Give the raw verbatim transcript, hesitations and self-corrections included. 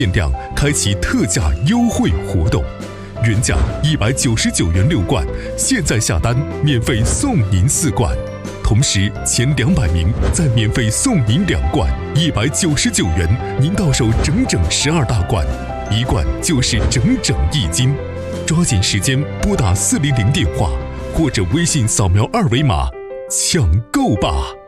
限量开启特价优惠活动，原价一百九十九元六罐，现在下单免费送您四罐，同时前两百名再免费送您两罐，一百九十九元您到手整整十二大罐，一罐就是整整一斤。抓紧时间拨打四零零电话或者微信扫描二维码抢购吧。